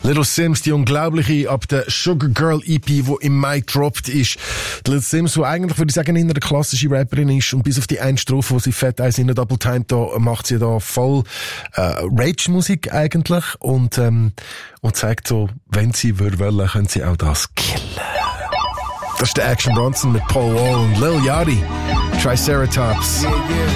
Little Simz, die unglaubliche, ab der Sugar Girl EP, die im Mai gedroppt ist. Die Little Simz, die eigentlich, würde ich sagen, eine klassische Rapperin ist, und bis auf die eine Strophe, wo sie fett eins in der Double Time, da macht sie da voll Rage-Musik eigentlich, und zeigt so, wenn sie wollen, können sie auch das killen. Das ist der Action Bronson mit Paul Wall und Lil Yachty. Triceratops.